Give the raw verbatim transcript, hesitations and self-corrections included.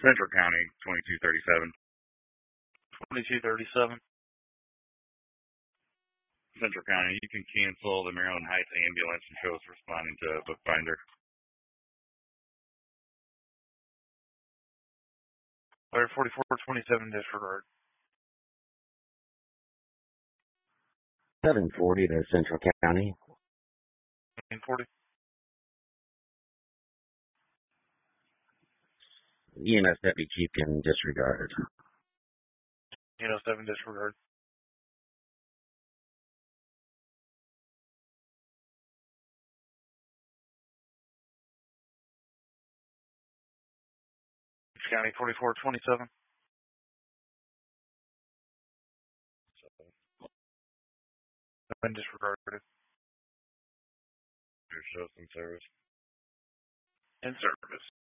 Central County, twenty-two thirty-seven. twenty-two thirty-seven. Central County, you can cancel the Maryland Heights ambulance and show us responding to Bookbinder. Fire forty-four twenty-seven, disregard. seven forty to Central County. nine forty. E M S Deputy Chief can disregard. You know, seven, disregard. County forty-four twenty-seven. seven, disregarded. Show some service. In service.